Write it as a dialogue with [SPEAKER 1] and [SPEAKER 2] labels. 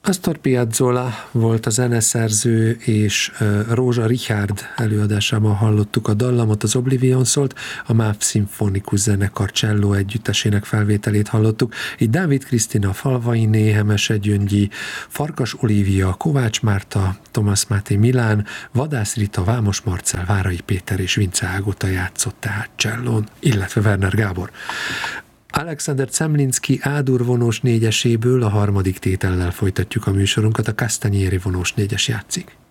[SPEAKER 1] Astor Piazzolla volt a zeneszerző, és Rózsa Richárd előadásában hallottuk a dallamot, az Oblivion szólt, a MÁV Szimfonikus Zenekar cselló együttesének felvételét hallottuk. Így Dávid Krisztina, Falvainé, Hemese Gyöngyi, Farkas Olivia, Kovács Márta, Thomas Máté Milán, Vadász Rita, Vámos Marcell, Várai Péter és Vince Ágota játszott tehát csellón, illetve Werner Gábor. Alexander Zemlinski A-dur vonós négyeséből a harmadik tétellel folytatjuk a műsorunkat, a Castagnieri vonós négyes játszik.